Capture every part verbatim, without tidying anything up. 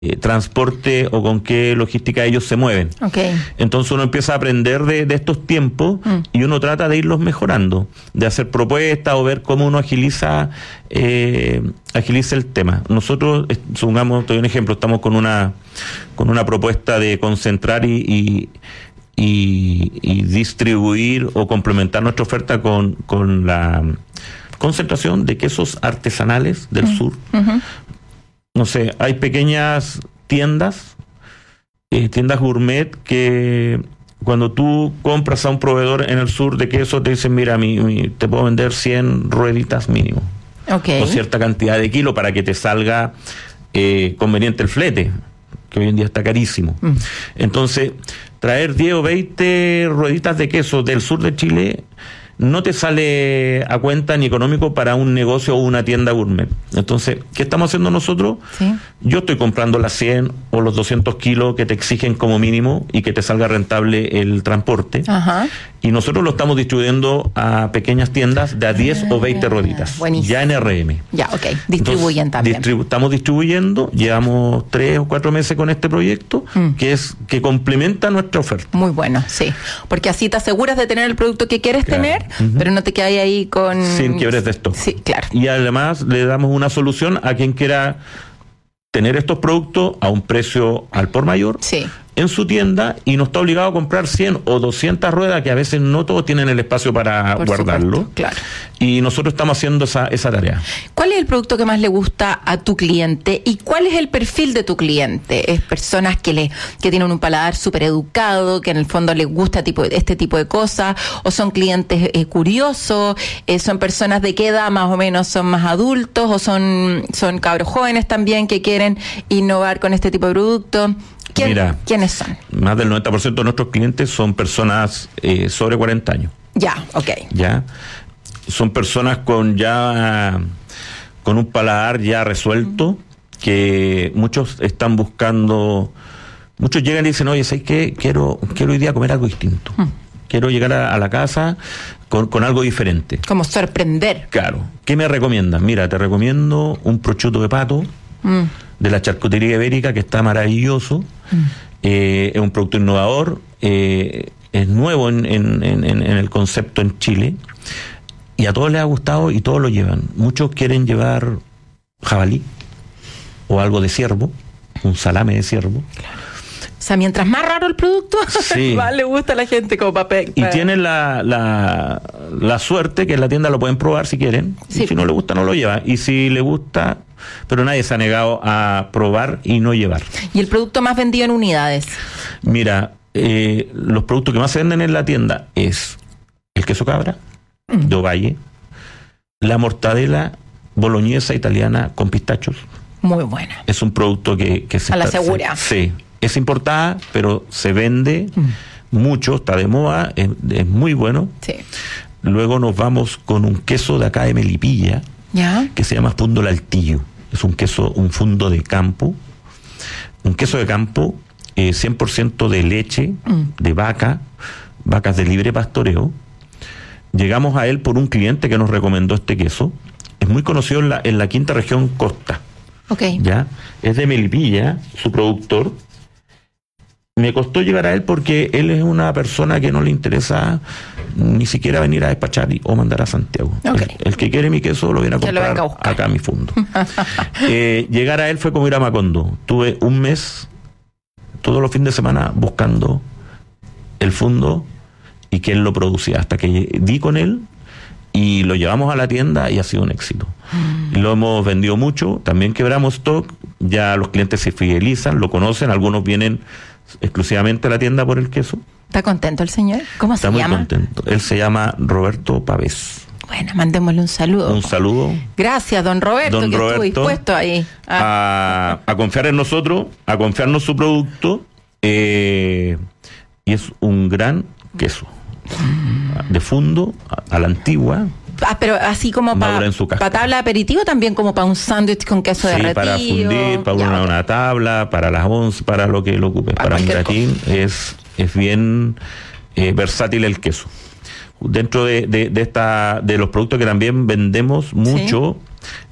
eh, transporte o con qué logística ellos se mueven. Okay. Entonces uno empieza a aprender de, de estos tiempos mm. y uno trata de irlos mejorando, de hacer propuestas o ver cómo uno agiliza eh, agiliza el tema. Nosotros, supongamos, te doy un ejemplo, estamos con una con una propuesta de concentrar y, y Y, y distribuir o complementar nuestra oferta con, con la concentración de quesos artesanales del uh-huh. sur. Uh-huh. No sé, hay pequeñas tiendas, eh, tiendas gourmet que cuando tú compras a un proveedor en el sur de queso te dicen, mira, mi, mi, te puedo vender cien rueditas mínimo. Okay. O cierta cantidad de kilos para que te salga eh, conveniente el flete, que hoy en día está carísimo. Mm. Entonces, traer diez o veinte rueditas de queso del sur de Chile no te sale a cuenta ni económico para un negocio o una tienda gourmet. Entonces, ¿qué estamos haciendo nosotros? Sí. Yo estoy comprando las cien o los doscientos kilos que te exigen como mínimo y que te salga rentable el transporte. Ajá. Y nosotros lo estamos distribuyendo a pequeñas tiendas de a diez ah, o veinte rueditas. Buenísimo. Ya en R M. Ya, ok. Distribuyen Entonces, también. Distribu- estamos distribuyendo, llevamos tres o cuatro meses con este proyecto, mm. que es que complementa nuestra oferta. Muy bueno, sí. Porque así te aseguras de tener el producto que quieres claro. tener, uh-huh. pero no te quedas ahí con... Sin quiebres de stock. Sí, claro. Y además le damos una solución a quien quiera tener estos productos a un precio al por mayor. Sí. En su tienda y no está obligado a comprar cien o doscientas ruedas, que a veces no todos tienen el espacio para Por guardarlo. Supuesto, claro. Y nosotros estamos haciendo esa, esa tarea. ¿Cuál es el producto que más le gusta a tu cliente y cuál es el perfil de tu cliente? ¿Es personas que le que tienen un paladar súper educado, que en el fondo les gusta tipo, este tipo de cosas? ¿O son clientes eh, curiosos? Eh, ¿Son personas de qué edad más o menos? ¿Son más adultos? ¿O son, son cabros jóvenes también que quieren innovar con este tipo de producto? ¿Quién, Mira, ¿Quiénes son? Más del noventa por ciento de nuestros clientes son personas eh, sobre cuarenta años. Ya, ok. Ya. Son personas con ya con un paladar ya resuelto, uh-huh. que muchos están buscando, muchos llegan y dicen, oye, ¿sabes qué? Quiero, quiero hoy día comer algo distinto. Uh-huh. Quiero llegar a, a la casa con, con algo diferente. Como sorprender. Claro. ¿Qué me recomiendas? Mira, te recomiendo un prosciutto de pato, uh-huh. de la charcutería ibérica, que está maravilloso. Mm. Eh, es un producto innovador, eh, es nuevo en, en, en, en el concepto en Chile, y a todos les ha gustado y todos lo llevan. Muchos quieren llevar jabalí o algo de ciervo, un salame de ciervo. Claro. O sea, mientras más raro el producto, sí. más le gusta a la gente como papel. Y tienen la, la, la suerte que en la tienda lo pueden probar si quieren. Sí. Y si no le gusta, no lo llevan. Y si le gusta... Pero nadie se ha negado a probar y no llevar. ¿Y el producto más vendido en unidades? Mira, eh, los productos que más se venden en la tienda es el queso cabra, mm. de Ovalle, la mortadela boloñesa italiana con pistachos. Muy buena. Es un producto que, que se... A la segura. Se, sí, es importada, pero se vende mm. mucho, está de moda, es, es muy bueno. Sí. Luego nos vamos con un queso de acá de Melipilla, ¿ya? Que se llama fundo Altillo. Es un queso, un fundo de campo, un queso de campo, eh, cien por ciento de leche, mm. de vaca, vacas de libre pastoreo. Llegamos a él por un cliente que nos recomendó este queso. Es muy conocido en la, en la quinta región costa. Okay. ¿Ya? Es de Melipilla, su productor. Me costó llegar a él porque él es una persona que no le interesa ni siquiera venir a despachar y, o mandar a Santiago. Okay. El, el que quiere mi queso lo viene a comprar a acá a mi fondo. eh, llegar a él fue como ir a Macondo. Tuve un mes, todos los fines de semana, buscando el fondo y que él lo producía. Hasta que di con él y lo llevamos a la tienda y ha sido un éxito. Mm. Lo hemos vendido mucho, también quebramos stock, ya los clientes se fidelizan, lo conocen, algunos vienen exclusivamente a la tienda por el queso. ¿Está contento el señor? ¿Cómo se llama? Está muy contento. Él se llama Roberto Pavés. Bueno, mandémosle un saludo. Un saludo. Gracias, don Roberto, don que Roberto, estuvo dispuesto ahí a... A, a confiar en nosotros, a confiarnos su producto, eh, y es un gran queso. Mm. De fundo, a, a la antigua. Ah, pero así como para pa tabla de aperitivo, también como para un sándwich con queso sí, derretido. Para fundir, para una, okay. una tabla, para las once, para lo que lo ocupe. Para, para un gratín es, es bien eh, versátil el queso. Dentro de, de, de esta de los productos que también vendemos mucho, ¿sí?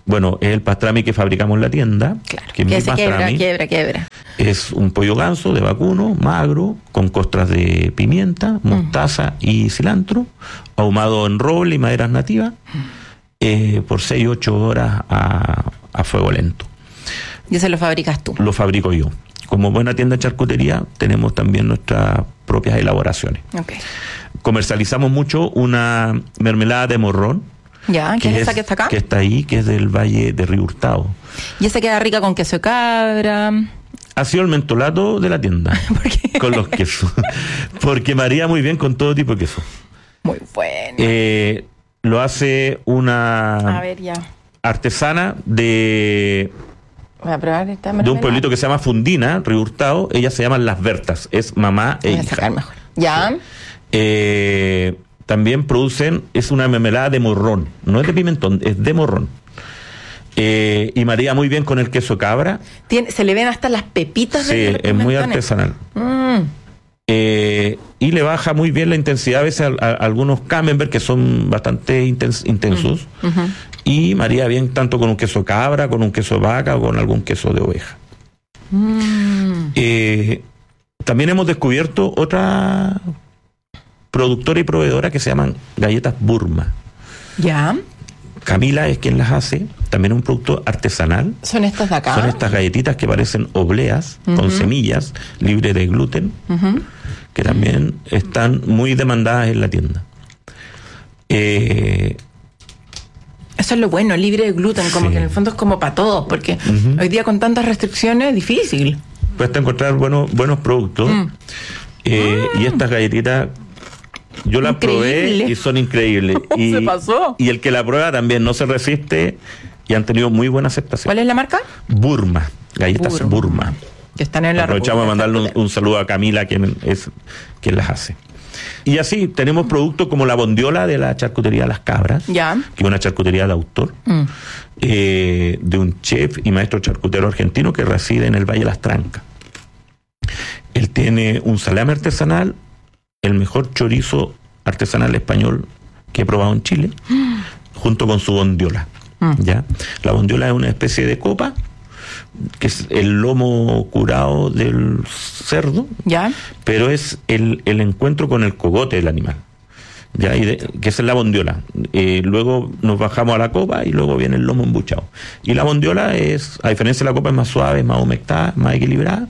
bueno, es el pastrami que fabricamos en la tienda. Claro, que, que es se mi quiebra, pastrami. quiebra, quiebra. Es un pollo ganso de vacuno, magro, con costras de pimienta, mostaza mm. y cilantro, ahumado en roble y maderas nativas, mm. eh, por seis a ocho horas a, a fuego lento. ¿Y eso lo fabricas tú? Lo fabrico yo. Como buena tienda de charcutería, tenemos también nuestras propias elaboraciones. Okay. Comercializamos mucho una mermelada de morrón. Ya, ¿qué es esa que está acá? Que está ahí, que es del Valle de Río Hurtado. ¿Y esa queda rica con queso de cabra? Ha sido el mentolato de la tienda. ¿Por qué? Con los quesos. Porque maría muy bien con todo tipo de queso. Muy bueno. Eh, lo hace una A ver, ya. artesana de... Voy a probar esta mermelada. De un pueblito que se llama Fundina, Río Hurtado. Ellas se llaman Las Bertas. Es mamá e Voy a hija. sacar mejor. Ya. Eh, también producen, es una mermelada de morrón. No es de pimentón, es de morrón. Eh, y maría muy bien con el queso cabra. Tiene, se le ven hasta las pepitas. Sí, de es muy artesanal. Mm. Eh, y le baja muy bien la intensidad a veces a, a, a algunos camembert que son bastante intens, intensos. Mm. Uh-huh. Y maría bien tanto con un queso cabra, con un queso vaca o con algún queso de oveja. Mm. Eh, también hemos descubierto otra productora y proveedora que se llaman galletas Burma. Ya. Camila es quien las hace, también es un producto artesanal. ¿Son estas de acá? Son estas galletitas que parecen obleas, uh-huh. con semillas, libres de gluten, uh-huh. que también están muy demandadas en la tienda. Eh, Eso es lo bueno, libre de gluten, como sí. que en el fondo es como para todos, porque uh-huh. hoy día con tantas restricciones es difícil. Puedes encontrar buenos, buenos productos, mm. eh, mm. y estas galletitas yo las probé y son increíbles. Y, se pasó. Y el que la prueba también no se resiste y han tenido muy buena aceptación. ¿Cuál es la marca? Burma, galletas Burma. Burma. Que están en la Aprovechamos a mandarle un, un saludo a Camila, quien es quien las hace. Y así tenemos productos como la bondiola de la charcutería Las Cabras, ya. que es una charcutería de autor, mm. eh, de un chef y maestro charcutero argentino que reside en el Valle de Las Trancas. Él tiene un salame artesanal, el mejor chorizo artesanal español que he probado en Chile, mm. junto con su bondiola. Mm. ¿Ya? La bondiola es una especie de copa, que es el lomo curado del cerdo, ¿ya? Pero es el, el encuentro con el cogote del animal, ¿ya? Y de, que es la bondiola. Eh, luego nos bajamos a la copa y luego viene el lomo embuchado. Y la bondiola es, a diferencia de la copa, es más suave, más humectada, más equilibrada,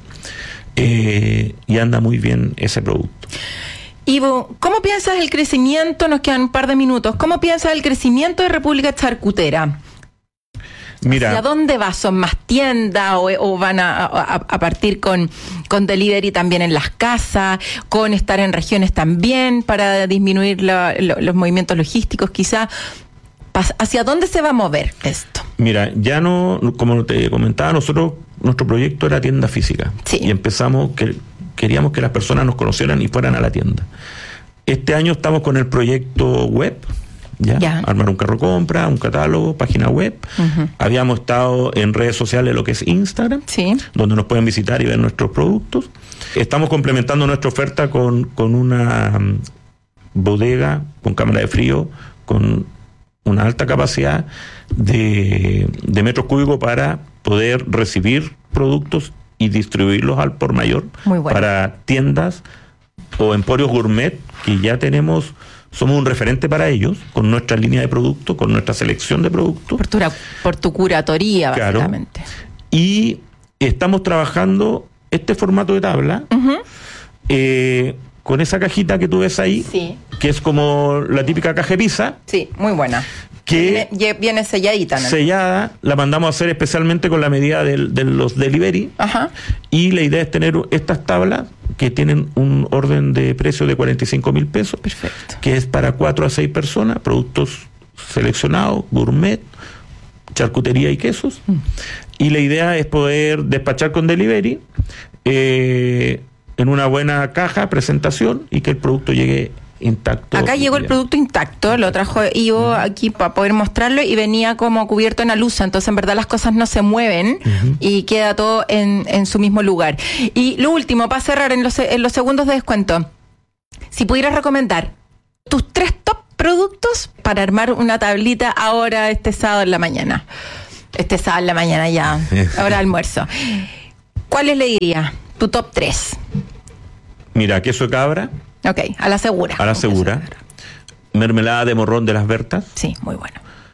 eh, y anda muy bien ese producto. Ivo, ¿cómo piensas el crecimiento? Nos quedan un par de minutos. ¿Cómo piensas el crecimiento de República Charcutera? Mira, ¿hacia dónde va? ¿Son más tiendas o, o van a, a, a partir con, con delivery también en las casas, con estar en regiones también para disminuir la, lo, los movimientos logísticos quizá? ¿Hacia dónde se va a mover esto? Mira, ya no, como te comentaba, nosotros, nuestro proyecto era tienda física. Sí. Y empezamos, que queríamos que las personas nos conocieran y fueran a la tienda. Este año estamos con el proyecto web. ¿Ya? Ya. Armar un carro compra, un catálogo, página web. Uh-huh. Habíamos estado en redes sociales, lo que es Instagram, sí. donde nos pueden visitar y ver nuestros productos. Estamos complementando nuestra oferta con, con una um, bodega, con cámara de frío, con una alta capacidad de, de metros cúbicos para poder recibir productos y distribuirlos al por mayor. Muy bueno. Para tiendas o emporios gourmet que ya tenemos. Somos un referente para ellos, con nuestra línea de productos, con nuestra selección de productos. Por tu, por tu curatoría, claro. básicamente. Y estamos trabajando este formato de tabla, uh-huh. eh, con esa cajita que tú ves ahí, sí. que es como la típica caja de pizza. Sí, muy buena. Que viene, viene selladita, ¿no? Sellada, la mandamos a hacer especialmente con la medida de, de los delivery. Ajá. Y la idea es tener estas tablas que tienen un orden de precio de cuarenta y cinco mil pesos. Perfecto. Que es para cuatro a seis personas, productos seleccionados, gourmet, charcutería y quesos. Mm. Y la idea es poder despachar con delivery eh, en una buena caja, presentación, y que el producto llegue intacto. Acá llegó el producto intacto, lo trajo Ivo uh-huh. aquí para poder mostrarlo y venía como cubierto en alusa, entonces en verdad las cosas no se mueven uh-huh. y queda todo en, en su mismo lugar. Y lo último, para cerrar en los, en los segundos de descuento, si pudieras recomendar tus tres top productos para armar una tablita ahora este sábado en la mañana. Este sábado en la mañana ya, hora de almuerzo. ¿Cuáles le diría? Tu top tres. Mira, queso de cabra. Ok, a la segura. A la segura. Mermelada de morrón de las Bertas. Sí, muy bueno.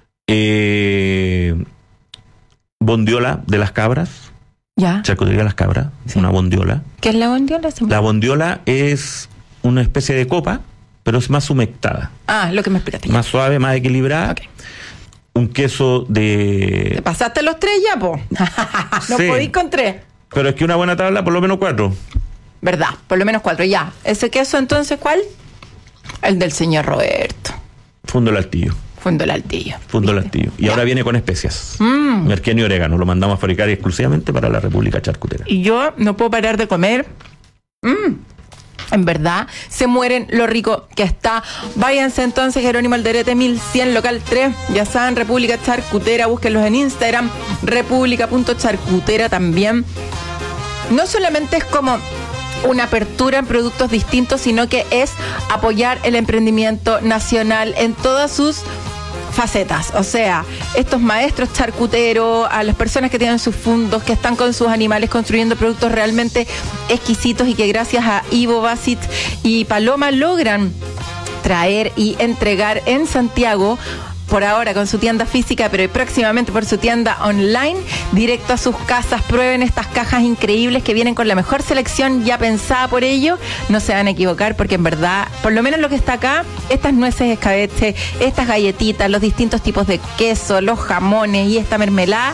Eh, bondiola de las cabras. Ya. Charcutería de las cabras. Sí. Una bondiola. ¿Qué es la bondiola? La bondiola es una especie de copa, pero es más humectada. Ah, lo que me explicaste. Más suave, más equilibrada. Okay. Un queso de... ¿Te pasaste los tres ya, po? No sí. Podís con tres. Pero es que una buena tabla, por lo menos cuatro. ¿Verdad? Por lo menos cuatro, ya. ¿Ese queso entonces cuál? El del señor Roberto. Fundo del Altillo. Fundo del Altillo. Fundo del Altillo. Y ya. Ahora viene con especias. Mm. Merquén y orégano. Lo mandamos a fabricar exclusivamente para la República Charcutera. Y yo no puedo parar de comer. Mm. En verdad, se mueren lo rico que está. Váyanse entonces, Jerónimo Alderete, mil cien, local tres. Ya saben, República Charcutera. Búsquenlos en Instagram. República punto charcutera también. No solamente es como una apertura en productos distintos, sino que es apoyar el emprendimiento nacional en todas sus facetas. O sea, estos maestros charcuteros, a las personas que tienen sus fundos, que están con sus animales construyendo productos realmente exquisitos y que gracias a Ivo, Basit y Paloma logran traer y entregar en Santiago, por ahora con su tienda física, pero próximamente por su tienda online, directo a sus casas. Prueben estas cajas increíbles que vienen con la mejor selección ya pensada por ello. No se van a equivocar porque en verdad, por lo menos lo que está acá, estas nueces escabeche, estas galletitas, los distintos tipos de queso, los jamones y esta mermelada,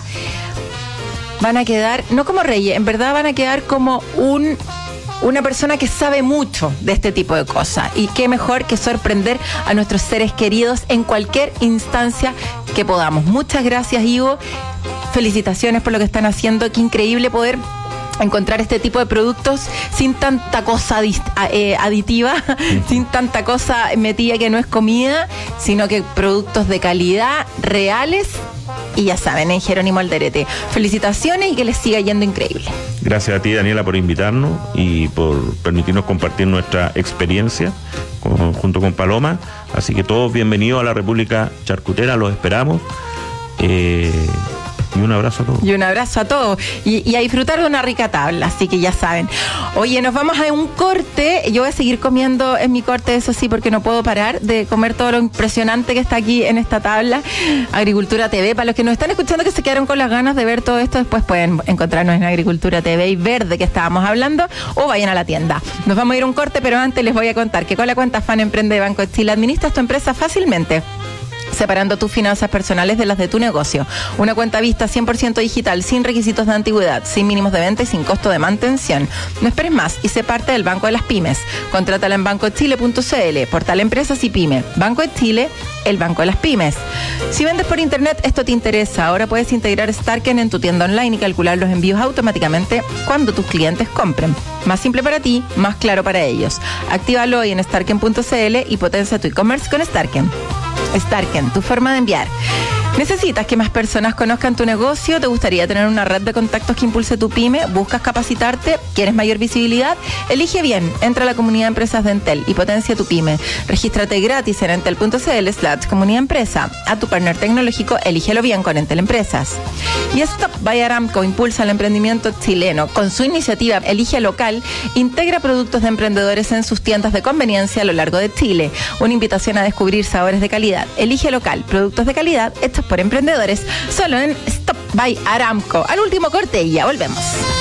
van a quedar, no como reyes, en verdad van a quedar como un... una persona que sabe mucho de este tipo de cosas. Y qué mejor que sorprender a nuestros seres queridos en cualquier instancia que podamos. Muchas gracias, Ivo. Felicitaciones por lo que están haciendo. Qué increíble poder encontrar este tipo de productos sin tanta cosa aditiva, sin tanta cosa metida que no es comida, sino que productos de calidad, reales. Y ya saben, en Jerónimo Alderete. Felicitaciones y que les siga yendo increíble. Gracias a ti, Daniela, por invitarnos y por permitirnos compartir nuestra experiencia con, junto con Paloma. Así que todos bienvenidos a la República Charcutera, los esperamos. Eh, y un abrazo a todos. Y un abrazo a todos. Y, y a disfrutar de una rica tabla, así que ya saben. Oye, nos vamos a un corte. Yo voy a seguir comiendo en mi corte, eso sí, porque no puedo parar de comer todo lo impresionante que está aquí en esta tabla. Agricultura T V. Para los que nos están escuchando que se quedaron con las ganas de ver todo esto, después pueden encontrarnos en Agricultura T V y ver de qué estábamos hablando, o vayan a la tienda. Nos vamos a ir a un corte, pero antes les voy a contar que con la cuenta Fan Emprende de Banco de Chile administras tu empresa fácilmente, separando tus finanzas personales de las de tu negocio. Una cuenta vista cien por ciento digital, sin requisitos de antigüedad, sin mínimos de venta y sin costo de mantención. No esperes más y sé parte del Banco de las Pymes. Contrátala en banco de chile punto c l, portal Empresas y Pyme. Banco de Chile, el Banco de las Pymes. Si vendes por internet, esto te interesa. Ahora puedes integrar Starken en tu tienda online y calcular los envíos automáticamente cuando tus clientes compren. Más simple para ti, más claro para ellos. Actívalo hoy en starken punto c l y potencia tu e-commerce con Starken. Starken, tu forma de enviar. ¿Necesitas que más personas conozcan tu negocio? ¿Te gustaría tener una red de contactos que impulse tu pyme? ¿Buscas capacitarte? ¿Quieres mayor visibilidad? Elige bien. Entra a la comunidad de empresas de Entel y potencia tu pyme. Regístrate gratis en entel punto c l slash comunidad empresa. A tu partner tecnológico, elígelo bien con Entel Empresas. Y Stop by Aramco impulsa el emprendimiento chileno. Con su iniciativa Elige Local, integra productos de emprendedores en sus tiendas de conveniencia a lo largo de Chile. Una invitación a descubrir sabores de calidad. Elige Local, productos de calidad hechos por emprendedores, solo en Stop by Aramco. Al último corte y ya volvemos.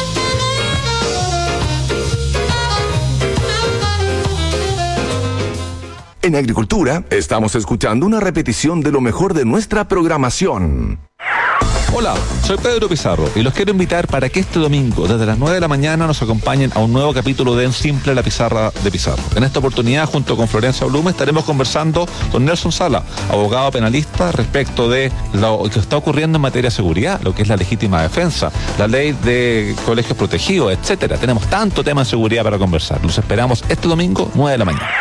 En Agricultura estamos escuchando una repetición de lo mejor de nuestra programación. Hola, soy Pedro Pizarro y los quiero invitar para que este domingo, desde las nueve de la mañana, nos acompañen a un nuevo capítulo de En Simple, la pizarra de Pizarro. En esta oportunidad, junto con Florencia Blume, estaremos conversando con Nelson Sala, abogado penalista, respecto de lo que está ocurriendo en materia de seguridad, lo que es la legítima defensa, la ley de colegios protegidos, etcétera. Tenemos tanto tema en seguridad para conversar. Los esperamos este domingo, nueve de la mañana.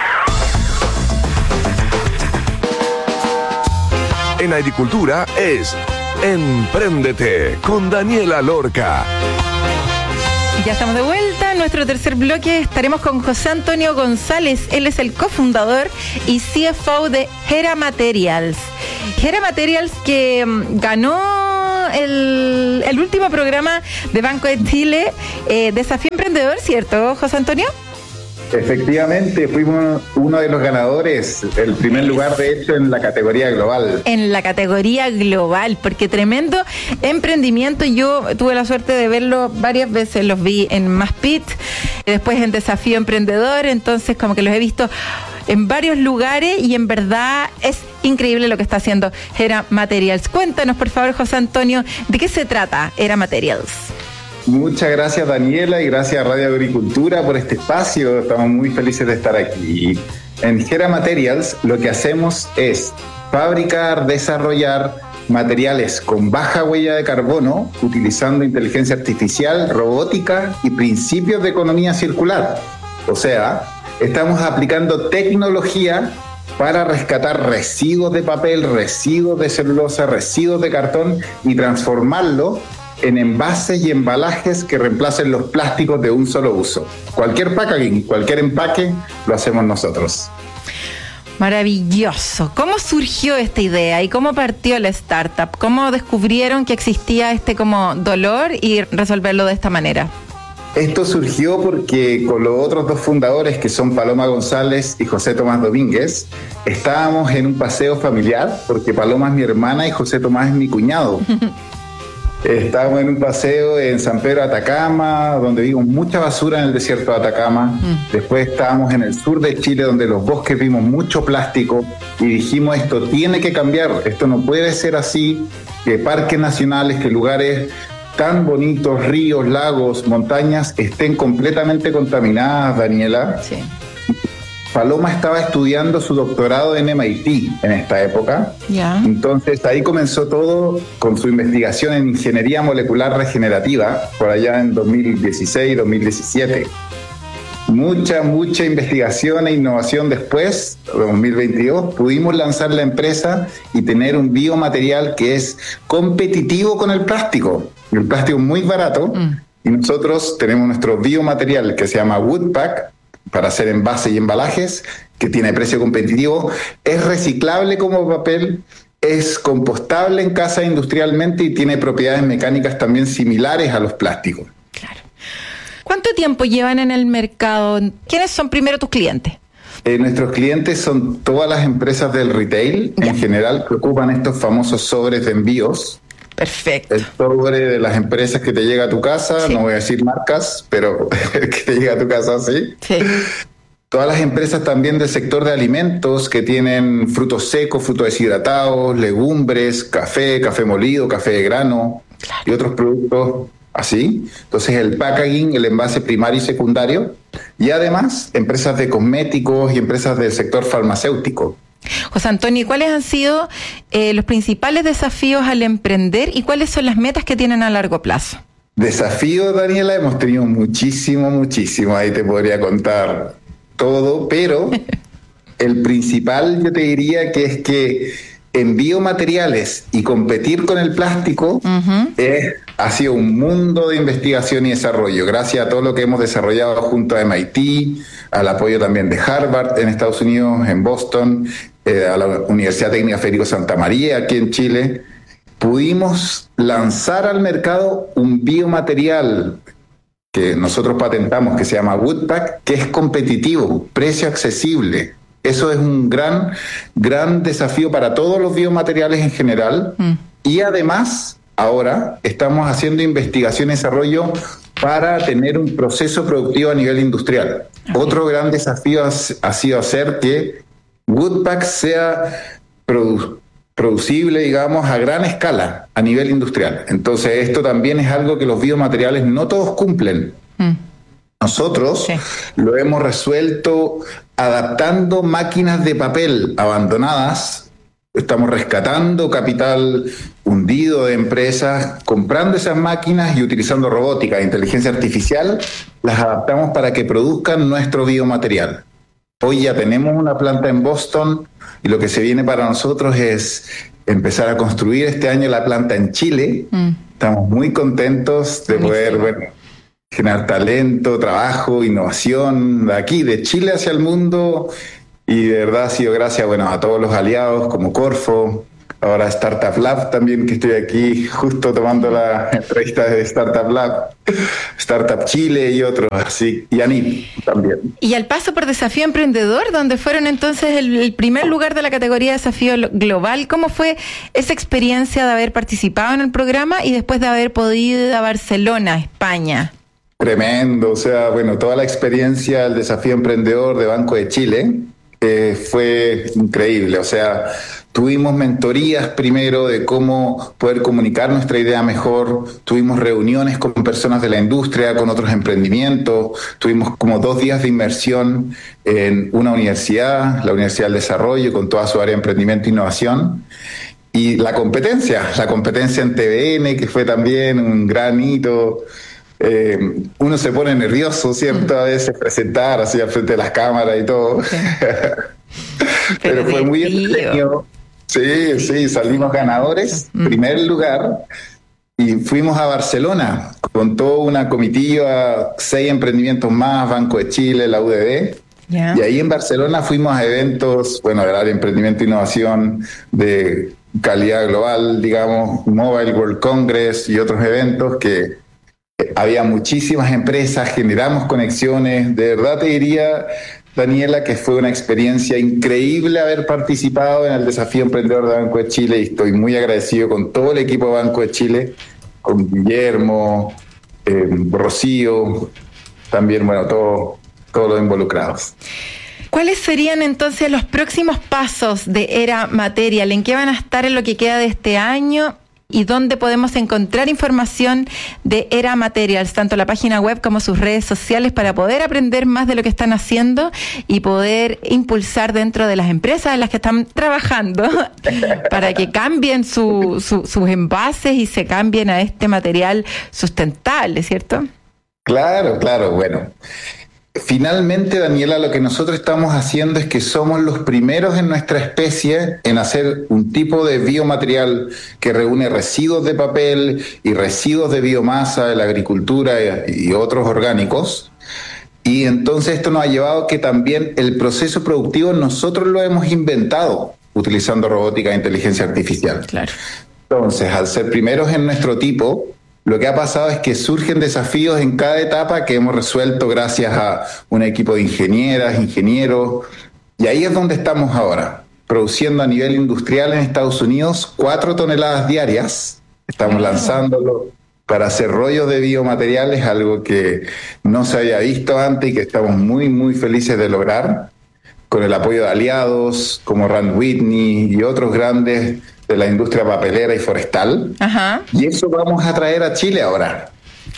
En Agricultura es Empréndete con Daniela Lorca. Ya estamos de vuelta. En nuestro tercer bloque estaremos con José Antonio González. Él es el cofundador y C F O de Hera Materials. Hera Materials que um, ganó el, el último programa de Banco de Chile, eh, Desafío Emprendedor, ¿cierto, José Antonio? Efectivamente, fuimos uno de los ganadores, el primer lugar de hecho en la categoría global. En la categoría global, porque tremendo emprendimiento. Yo tuve la suerte de verlo varias veces, los vi en Maspit, después en Desafío Emprendedor, entonces como que los he visto en varios lugares y en verdad es increíble lo que está haciendo Hera Materials. Cuéntanos por favor, José Antonio, ¿de qué se trata Hera Materials? Muchas gracias, Daniela, y gracias a Radio Agricultura por este espacio. Estamos muy felices de estar aquí. En Hera Materials lo que hacemos es fabricar, desarrollar materiales con baja huella de carbono utilizando inteligencia artificial, robótica y principios de economía circular. O sea, estamos aplicando tecnología para rescatar residuos de papel, residuos de celulosa, residuos de cartón y transformarlo en envases y embalajes que reemplacen los plásticos de un solo uso. Cualquier packaging, cualquier empaque, lo hacemos nosotros. Maravilloso. ¿Cómo surgió esta idea y cómo partió la startup? ¿Cómo descubrieron que existía este como dolor y resolverlo de esta manera? Esto surgió porque con los otros dos fundadores, que son Paloma González y José Tomás Domínguez, estábamos en un paseo familiar, porque Paloma es mi hermana y José Tomás es mi cuñado. Estábamos en un paseo en San Pedro, Atacama, donde vimos mucha basura en el desierto de Atacama. Mm. Después estábamos en el sur de Chile, donde los bosques vimos mucho plástico y dijimos, esto tiene que cambiar, esto no puede ser así, que parques nacionales, que lugares tan bonitos, ríos, lagos, montañas, estén completamente contaminadas, Daniela. Sí. Paloma estaba estudiando su doctorado en M I T en esta época. Yeah. Entonces ahí comenzó todo con su investigación en ingeniería molecular regenerativa, por allá en dos mil dieciséis, dos mil diecisiete. Mucha, mucha investigación e innovación después, dos mil veintidós, pudimos lanzar la empresa y tener un biomaterial que es competitivo con el plástico. El plástico es muy barato mm. y nosotros tenemos nuestro biomaterial que se llama Woodpack, para hacer envases y embalajes, que tiene precio competitivo, es reciclable como papel, es compostable en casa industrialmente y tiene propiedades mecánicas también similares a los plásticos. Claro. ¿Cuánto tiempo llevan en el mercado? ¿Quiénes son primero tus clientes? Eh, nuestros clientes son todas las empresas del retail, ya. En general, que ocupan estos famosos sobres de envíos. Perfecto. El sobre de las empresas que te llega a tu casa, sí. No voy a decir marcas, pero que te llega a tu casa, sí. Sí. Todas las empresas también del sector de alimentos que tienen frutos secos, frutos deshidratados, legumbres, café, café molido, café de grano, claro. Y otros productos así. Entonces el packaging, el envase primario y secundario. Y además empresas de cosméticos y empresas del sector farmacéutico. José Antonio, ¿cuáles han sido eh, los principales desafíos al emprender y cuáles son las metas que tienen a largo plazo? Desafíos, Daniela, hemos tenido muchísimo, muchísimo. Ahí te podría contar todo, pero el principal yo te diría que es que en biomateriales y competir con el plástico uh-huh. es, ha sido un mundo de investigación y desarrollo, gracias a todo lo que hemos desarrollado junto a M I T, al apoyo también de Harvard en Estados Unidos, en Boston, eh, a la Universidad Técnica Federico Santa María aquí en Chile. Pudimos lanzar al mercado un biomaterial que nosotros patentamos, que se llama Woodpack, que es competitivo, precio accesible. Eso es un gran, gran desafío para todos los biomateriales en general. Mm. Y además, ahora estamos haciendo investigación y desarrollo para tener un proceso productivo a nivel industrial. Okay. Otro gran desafío ha, ha sido hacer que Woodpack sea produ- producible, digamos, a gran escala a nivel industrial. Entonces, esto también es algo que los biomateriales no todos cumplen. Mm. Nosotros sí. lo hemos resuelto adaptando máquinas de papel abandonadas. Estamos rescatando capital hundido de empresas, comprando esas máquinas y utilizando robótica e inteligencia artificial, las adaptamos para que produzcan nuestro biomaterial. Hoy ya tenemos una planta en Boston y lo que se viene para nosotros es empezar a construir este año la planta en Chile. Mm. Estamos muy contentos de poder, bueno, generar talento, trabajo, innovación de aquí, de Chile hacia el mundo. Y de verdad ha sido gracias, bueno, a todos los aliados como Corfo, ahora Startup Lab también, que estoy aquí justo tomando la entrevista de Startup Lab, Startup Chile y otros, así, y ANIP también. Y al paso por Desafío Emprendedor, donde fueron entonces el, el primer lugar de la categoría Desafío Global, ¿cómo fue esa experiencia de haber participado en el programa y después de haber podido ir a Barcelona, España? Tremendo, o sea, bueno, toda la experiencia del Desafío Emprendedor de Banco de Chile eh, fue increíble, o sea, tuvimos mentorías primero de cómo poder comunicar nuestra idea mejor, tuvimos reuniones con personas de la industria, con otros emprendimientos, tuvimos como dos días de inmersión en una universidad, la Universidad del Desarrollo, con toda su área de emprendimiento e innovación. Y la competencia, la competencia en T V N, que fue también un gran hito. Eh, uno se pone nervioso, ¿cierto? A veces presentar así al frente de las cámaras y todo. Sí. Pero, Pero fue muy entretenido. Sí, sí, salimos ganadores, mm. primer lugar, y fuimos a Barcelona con toda una comitiva, seis emprendimientos más, Banco de Chile, la U D B. Yeah. Y ahí en Barcelona fuimos a eventos, bueno, del área de emprendimiento e innovación de calidad global, digamos, Mobile World Congress y otros eventos que había muchísimas empresas, generamos conexiones. De verdad te diría, Daniela, que fue una experiencia increíble haber participado en el Desafío Emprendedor de Banco de Chile, y estoy muy agradecido con todo el equipo de Banco de Chile, con Guillermo, eh, Rocío, también, bueno, todo, todos los involucrados. ¿Cuáles serían entonces los próximos pasos de Era Material? ¿En qué van a estar en lo que queda de este año? ¿Y dónde podemos encontrar información de Era Materials, tanto la página web como sus redes sociales, para poder aprender más de lo que están haciendo y poder impulsar dentro de las empresas en las que están trabajando para que cambien su, su, sus envases y se cambien a este material sustentable, ¿cierto? Claro, claro, bueno. Finalmente, Daniela, lo que nosotros estamos haciendo es que somos los primeros en nuestra especie en hacer un tipo de biomaterial que reúne residuos de papel y residuos de biomasa de la agricultura y otros orgánicos. Y entonces esto nos ha llevado a que también el proceso productivo nosotros lo hemos inventado utilizando robótica e inteligencia artificial. Claro. Entonces, al ser primeros en nuestro tipo, lo que ha pasado es que surgen desafíos en cada etapa que hemos resuelto gracias a un equipo de ingenieras, ingenieros, y ahí es donde estamos ahora, produciendo a nivel industrial en Estados Unidos cuatro toneladas diarias. Estamos lanzándolo para hacer rollos de biomateriales, algo que no se había visto antes y que estamos muy, muy felices de lograr, con el apoyo de aliados como Rand Whitney y otros grandes de la industria papelera y forestal. Ajá. Y eso vamos a traer a Chile ahora.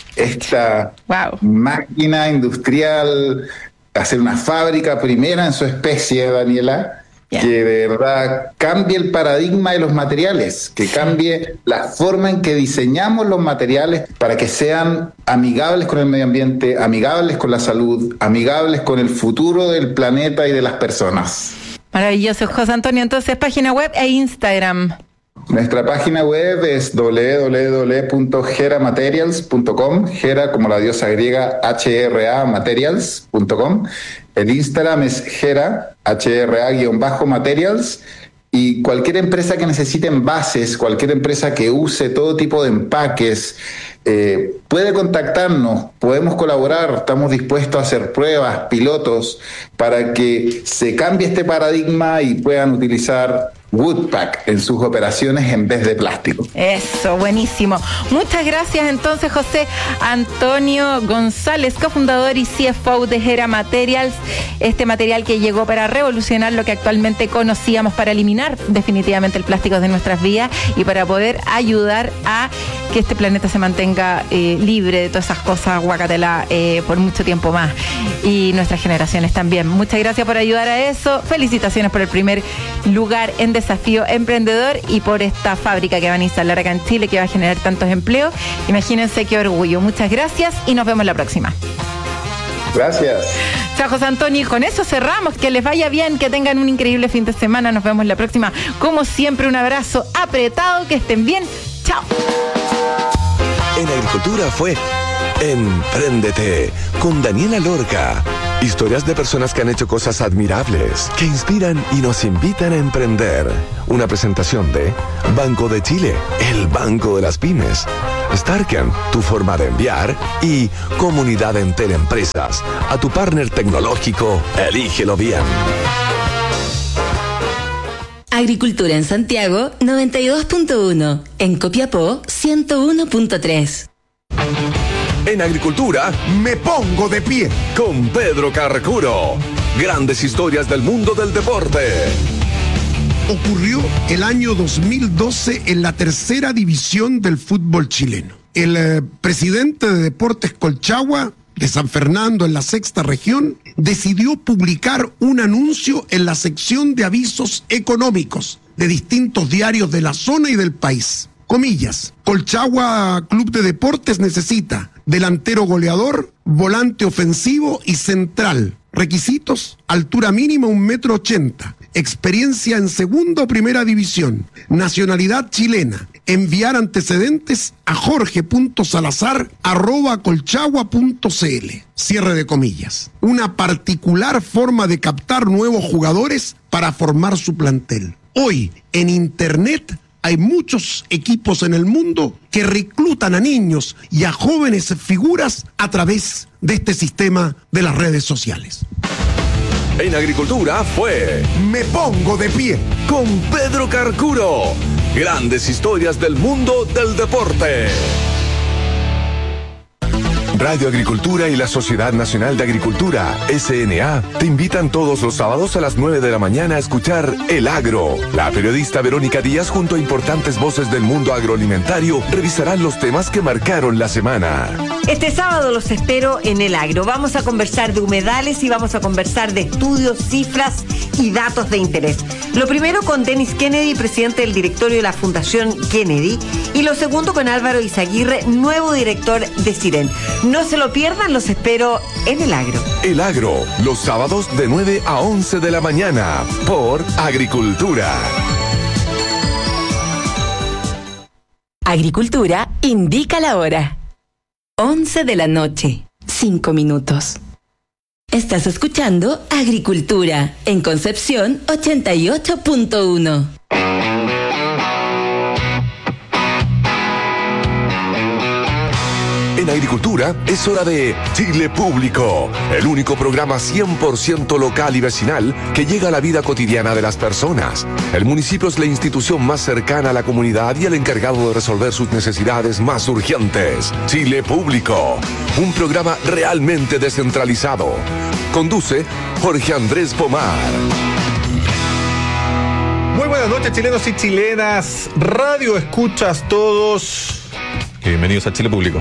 Esta wow. máquina industrial, hacer una fábrica primera en su especie, Daniela, yeah. que de verdad cambie el paradigma de los materiales, que cambie la forma en que diseñamos los materiales para que sean amigables con el medio ambiente, amigables con la salud, amigables con el futuro del planeta y de las personas. Maravilloso, José Antonio. Entonces, página web e Instagram. Nuestra página web es doble u doble u doble u punto gera materials punto com, Gera como la diosa griega, H R A materials punto com. El Instagram es Gera, H R A-materials. Y cualquier empresa que necesite envases, cualquier empresa que use todo tipo de empaques, eh, puede contactarnos, podemos colaborar, estamos dispuestos a hacer pruebas, pilotos, para que se cambie este paradigma y puedan utilizar Woodpack en sus operaciones en vez de plástico. Eso, buenísimo. Muchas gracias entonces, José Antonio González, cofundador y C F O de Gera Materials, este material que llegó para revolucionar lo que actualmente conocíamos, para eliminar definitivamente el plástico de nuestras vidas y para poder ayudar a que este planeta se mantenga eh, libre de todas esas cosas guacatela eh, por mucho tiempo más, y nuestras generaciones también. Muchas gracias por ayudar a eso. Felicitaciones por el primer lugar en Desafío Emprendedor y por esta fábrica que van a instalar acá en Chile, que va a generar tantos empleos. Imagínense qué orgullo. Muchas gracias y nos vemos la próxima. Gracias. Chao, José Antonio. Y con eso cerramos. Que les vaya bien, que tengan un increíble fin de semana. Nos vemos la próxima. Como siempre, un abrazo apretado. Que estén bien. Chao. En Agricultura fue Empréndete con Daniela Lorca. Historias de personas que han hecho cosas admirables, que inspiran y nos invitan a emprender. Una presentación de Banco de Chile, el banco de las pymes. Starken, tu forma de enviar. Y Comunidad Entel Empresas. A tu partner tecnológico, elígelo bien. Agricultura en Santiago, noventa y dos punto uno. En Copiapó, ciento uno punto tres. En Agricultura, me pongo de pie con Pedro Carcuro. Grandes historias del mundo del deporte. Ocurrió el año dos mil doce en la tercera división del fútbol chileno. El eh, presidente de Deportes Colchagua, de San Fernando, en la sexta región, decidió publicar un anuncio en la sección de avisos económicos de distintos diarios de la zona y del país. Comillas, Colchagua Club de Deportes necesita delantero goleador, volante ofensivo y central. Requisitos, altura mínima un metro ochenta, experiencia en segunda o primera división, nacionalidad chilena, enviar antecedentes a jorge.salazar arroba colchagua punto cl. Cierre de comillas. Una particular forma de captar nuevos jugadores para formar su plantel. Hoy, en Internet, hay muchos equipos en el mundo que reclutan a niños y a jóvenes figuras a través de este sistema de las redes sociales. En Agricultura fue Me pongo de pie con Pedro Carcuro. Grandes historias del mundo del deporte. Radio Agricultura y la Sociedad Nacional de Agricultura, S N A, te invitan todos los sábados a las nueve de la mañana a escuchar El Agro. La periodista Verónica Díaz, junto a importantes voces del mundo agroalimentario, revisarán los temas que marcaron la semana. Este sábado los espero en El Agro. Vamos a conversar de humedales y vamos a conversar de estudios, cifras y datos de interés. Lo primero con Dennis Kennedy, presidente del directorio de la Fundación Kennedy, y lo segundo con Álvaro Izaguirre, nuevo director de Siren. No se lo pierdan, los espero en El Agro. El Agro, los sábados de nueve a once de la mañana, por Agricultura. Agricultura indica la hora. once de la noche, cinco minutos. Estás escuchando Agricultura, en Concepción ochenta y ocho punto uno. En Agricultura es hora de Chile Público, el único programa cien por ciento local y vecinal que llega a la vida cotidiana de las personas. El municipio es la institución más cercana a la comunidad y el encargado de resolver sus necesidades más urgentes. Chile Público, un programa realmente descentralizado. Conduce Jorge Andrés Pomar. Muy buenas noches, chilenos y chilenas. Radio escuchas todos. Y bienvenidos a Chile Público.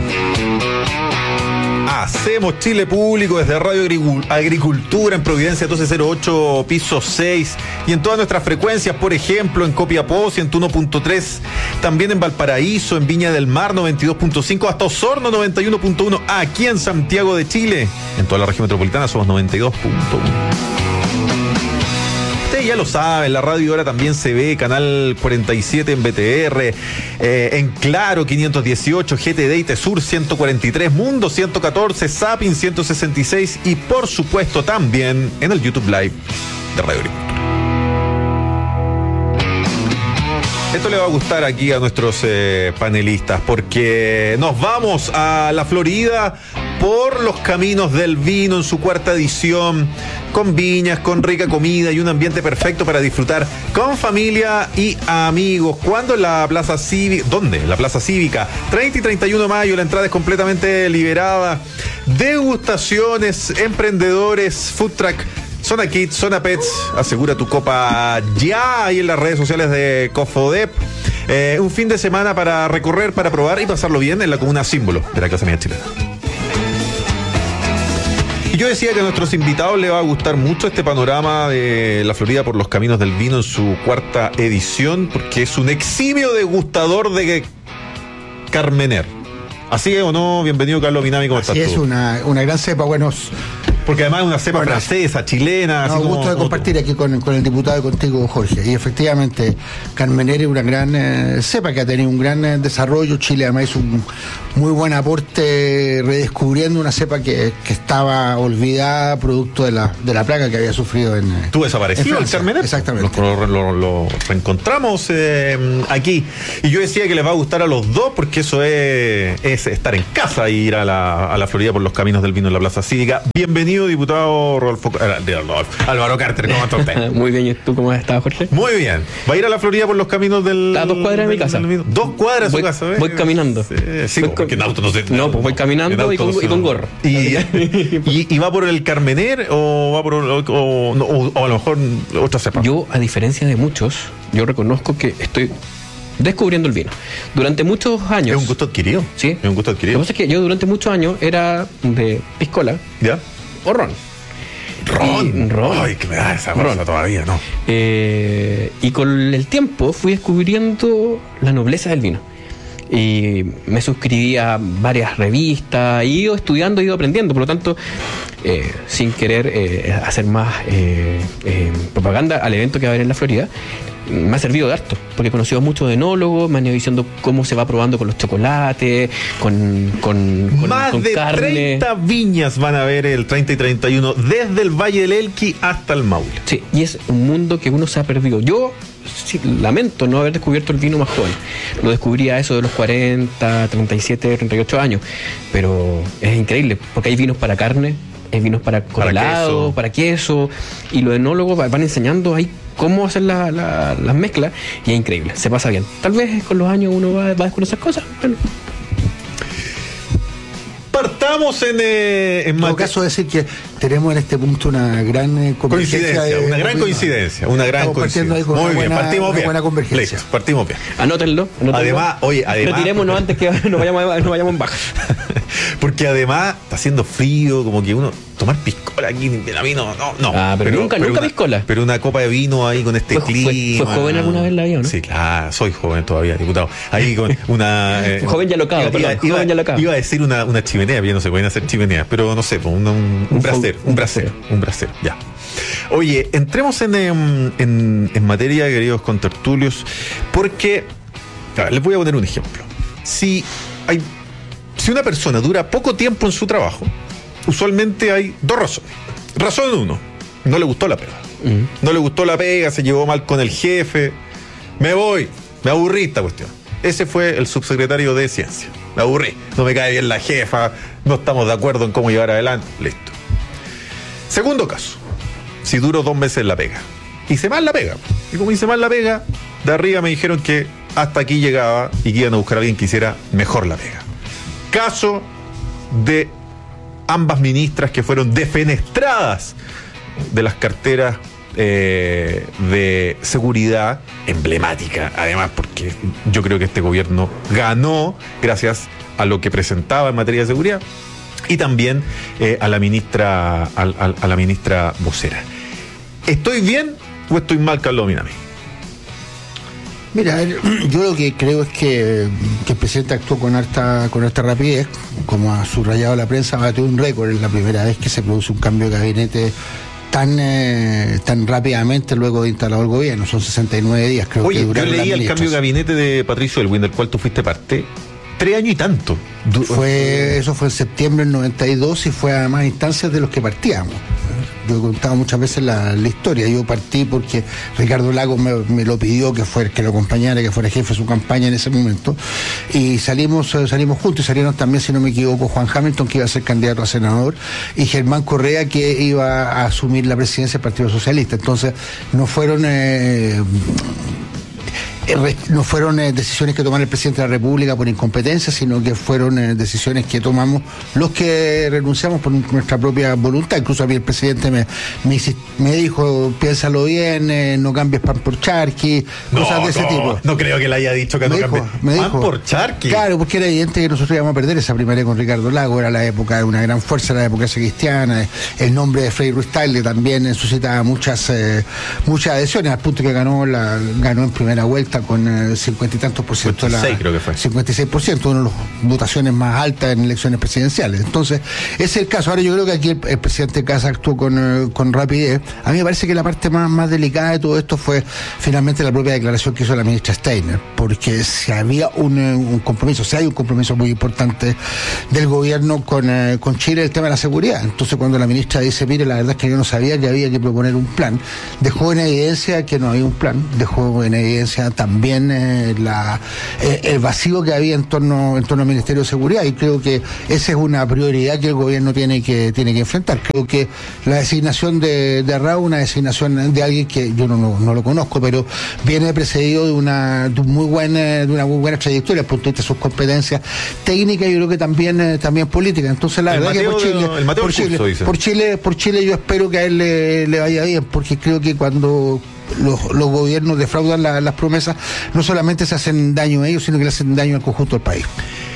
Hacemos Chile Público desde Radio Agricultura en Providencia doce cero ocho, piso seis, y en todas nuestras frecuencias, por ejemplo, en Copiapó ciento uno punto tres, también en Valparaíso, en Viña del Mar noventa y dos punto cinco, hasta Osorno noventa y uno punto uno, aquí en Santiago de Chile. En toda la región metropolitana somos noventa y dos punto uno. Ustedes ya lo saben, la radio ahora también se ve, canal cuarenta y siete en B T R, eh, en Claro quinientos dieciocho, G T D y Tesur ciento cuarenta y tres, Mundo ciento catorce, Zapping ciento sesenta y seis y por supuesto también en el YouTube Live de Radio Agricultura. Esto le va a gustar aquí a nuestros eh, panelistas porque nos vamos a la Florida por los caminos del vino en su cuarta edición, con viñas, con rica comida y un ambiente perfecto para disfrutar con familia y amigos. ¿Cuándo? En la Plaza Cívica. ¿Dónde? En la Plaza Cívica. treinta y treinta y uno de mayo, la entrada es completamente liberada. Degustaciones, emprendedores, food truck, Zona Kids, Zona Pets, asegura tu copa ya, ahí en las redes sociales de Cofodep. Eh, un fin de semana para recorrer, para probar y pasarlo bien en la comuna símbolo de la clase media chilena. Y yo decía que a nuestros invitados les va a gustar mucho este panorama de la Florida por los caminos del vino en su cuarta edición, porque es un eximio degustador de Carmener. ¿Así es o no? Bienvenido, Carlos Minami, ¿cómo Así estás es, tú? una, una gran cepa. Buenos, Porque además es una cepa Bueno, francesa, chilena. No, así como, gusto de compartir aquí con, con el diputado y contigo, Jorge. Y efectivamente, Carmenere es una gran eh, cepa que ha tenido un gran eh, desarrollo. Chile además hizo un muy buen aporte redescubriendo una cepa que, que estaba olvidada producto de la, de la plaga que había sufrido en. Tú desaparecido el Carmenere. Exactamente. Lo, lo, lo, lo reencontramos eh, aquí. Y yo decía que les va a gustar a los dos porque eso es, es estar en casa e ir a la, a la Florida por los caminos del vino en la Plaza Cívica. Bienvenido, diputado Rodolfo, eh, Álvaro Carter, ¿cómo está usted? Muy bien, ¿y tú cómo has estado, Jorge? Muy bien. ¿Va a ir a la Florida por los caminos del... A dos cuadras de mi casa. Del, dos cuadras de voy, su casa, ¿eh? Voy caminando. Sí, sí voy porque en auto no se... No, pues voy caminando y con, y con gorro. ¿Y, y, ¿Y va por el Carmener o va por... O, o, o, o a lo mejor otra cepa? Yo, a diferencia de muchos, yo reconozco que estoy descubriendo el vino. Durante muchos años... Es un gusto adquirido. Sí. Es un gusto adquirido. Lo que pasa es que yo durante muchos años era de piscola. ¿Ya? O ron. Ron. Y, ron. Ay, que me da esa cosa todavía, ¿no? Eh, y con el tiempo fui descubriendo la nobleza del vino. Y me suscribí a varias revistas, he ido estudiando, he ido aprendiendo, por lo tanto, eh, sin querer eh, hacer más eh, eh, propaganda al evento que va a haber en la Florida, me ha servido de harto, porque he conocido a muchos enólogos, me han ido diciendo cómo se va probando con los chocolates, con, con, con, Más con de carne. treinta viñas van a ver el treinta y treinta y uno, desde el Valle del Elqui hasta el Maule. Sí, y es un mundo que uno se ha perdido. Yo sí, lamento no haber descubierto el vino más joven. Lo descubrí a eso de los cuarenta, treinta y siete, treinta y ocho años. Pero es increíble, porque hay vinos para carne, hay vinos para helado, para, para queso, y los enólogos van enseñando ahí cómo hacer la, la, las mezclas, y es increíble, se pasa bien. Tal vez con los años uno va, va a descubrir esas cosas. Bueno. Partamos en, eh, en En todo caso, decir que tenemos en este punto una gran eh, coincidencia, de, una gran coincidencia, una gran Estamos partiendo coincidencia. ahí con Muy una bien, buena, partimos una bien. buena convergencia. Listo, partimos bien. Anótenlo. anótenlo. Además, oye, además. Retirémonos antes que nos vayamos, nos vayamos en baja. Porque además está haciendo frío, como que uno tomar piscola aquí, a mí no, no, no. Ah, pero, pero nunca, pero nunca una, piscola. Pero una copa de vino ahí con este ¿Fue, clima. Fue, ¿Fue joven alguna vez la vio, no? Sí, claro, soy joven todavía, diputado. Ahí con una... Eh, joven ya locado, iba, perdón, iba, joven ya locado. Iba a decir una, una chimenea, pero ya no se pueden hacer chimeneas, pero no sé, un, un, un, un brasero, un brasero, un brasero, ya. Oye, entremos en, en, en materia, queridos contertulios, porque, a ver, les voy a poner un ejemplo. Si hay... Si una persona dura poco tiempo en su trabajo, usualmente hay dos razones. Razón uno, no le gustó la pega. Uh-huh. No le gustó la pega, se llevó mal con el jefe. Me voy, me aburrí esta cuestión. Ese fue el subsecretario de Ciencia. Me aburrí, no me cae bien la jefa, no estamos de acuerdo en cómo llevar adelante. Listo. Segundo caso, si duro dos meses en la pega. Hice mal la pega. Y como hice mal la pega, de arriba me dijeron que hasta aquí llegaba y que iban a buscar a alguien que hiciera mejor la pega. Caso de ambas ministras que fueron defenestradas de las carteras eh, de seguridad emblemática, además porque yo creo que este gobierno ganó gracias a lo que presentaba en materia de seguridad, y también eh, a la ministra a, a, a la ministra vocera. ¿Estoy bien o estoy mal, Carlos Minami? Mira, yo lo que creo es que, que el presidente actuó con harta, con harta rapidez, como ha subrayado la prensa, batió un récord, es la primera vez que se produce un cambio de gabinete tan eh, tan rápidamente luego de instalado el gobierno, son sesenta y nueve días, creo. Oye, que duraron yo leí las el cambio de gabinete de Patricio Elwin, del cual tú fuiste parte, tres años y tanto. Fue, eso fue en septiembre del noventa y dos y fue además instancias de los que partíamos. Yo he contado muchas veces la, la historia. Yo partí porque Ricardo Lagos me, me lo pidió que fuera, que lo acompañara, que fuera jefe de su campaña en ese momento. Y salimos, salimos juntos, y salieron también, si no me equivoco, Juan Hamilton, que iba a ser candidato a senador, y Germán Correa, que iba a asumir la presidencia del Partido Socialista. Entonces, no fueron eh, no fueron eh, decisiones que tomó el presidente de la República por incompetencia, sino que fueron eh, decisiones que tomamos los que renunciamos por nuestra propia voluntad. Incluso a mí el presidente me, me, me dijo, piénsalo bien, eh, no cambies pan por charqui, no, cosas de ese no, tipo. No creo que le haya dicho que me no dijo, cambies me pan dijo, por charqui. Claro, porque era evidente que nosotros íbamos a perder esa primaria con Ricardo Lagos, era la época de una gran fuerza, la época cristiana, el nombre de Frei Ruiz Tagle también suscitaba muchas, eh, muchas adhesiones, al punto que ganó, la, ganó en primera vuelta alta, con el cincuenta y tantos por ciento. cincuenta y seis creo que fue. cincuenta y seis por ciento, una de las votaciones más altas en elecciones presidenciales. Entonces, ese es el caso. Ahora yo creo que aquí el, el presidente Kast actuó con, eh, con rapidez. A mí me parece que la parte más, más delicada de todo esto fue finalmente la propia declaración que hizo la ministra Steiner, porque si había un, un compromiso, si hay un compromiso muy importante del gobierno con, eh, con Chile, el tema de la seguridad. Entonces, cuando la ministra dice, mire, la verdad es que yo no sabía que había que proponer un plan, dejó en evidencia que no había un plan, dejó en evidencia también eh, la, eh, el vacío que había en torno, en torno al Ministerio de Seguridad, y creo que esa es una prioridad que el gobierno tiene que, tiene que enfrentar. Creo que la designación de, de Arrau, una designación de alguien que yo no, no, no lo conozco, pero viene precedido de una, de muy buena, de una muy buena trayectoria desde el punto de vista de sus competencias técnicas y yo creo que también, eh, también políticas. Entonces la el verdad Mateo que por Chile, de, el Mateo por, Chile curso, por Chile, por Chile yo espero que a él le, le vaya bien, porque creo que cuando Los, los gobiernos defraudan la, las promesas, no solamente se hacen daño a ellos, sino que le hacen daño al conjunto del país.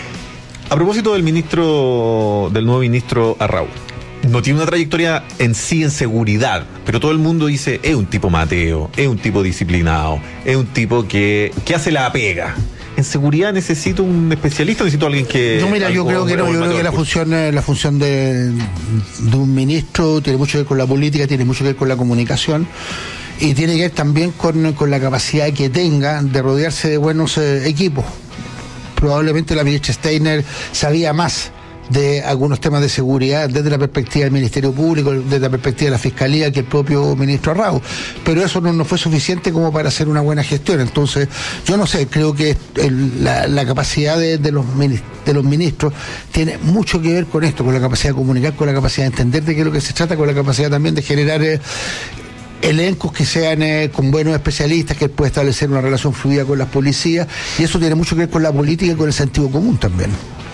A propósito del ministro, del nuevo ministro Arrau, no tiene una trayectoria en sí en seguridad, pero todo el mundo dice, es un tipo Mateo, es un tipo disciplinado, es un tipo que, que hace la pega. ¿En seguridad necesito un especialista o necesito alguien que...? No, mira, yo creo que no, yo creo que la función, la función de, de un ministro tiene mucho que ver con la política, tiene mucho que ver con la comunicación, y tiene que ver también con, con la capacidad que tenga de rodearse de buenos eh, equipos. Probablemente la ministra Steiner sabía más de algunos temas de seguridad desde la perspectiva del Ministerio Público, desde la perspectiva de la Fiscalía, que el propio ministro Arrau, pero eso no, no fue suficiente como para hacer una buena gestión. Entonces, yo no sé, creo que el, la, la capacidad de, de, los de los ministros tiene mucho que ver con esto, con la capacidad de comunicar, con la capacidad de entender de qué es lo que se trata, con la capacidad también de generar eh, elencos que sean eh, con buenos especialistas, que pueda establecer una relación fluida con las policías, y eso tiene mucho que ver con la política y con el sentido común también.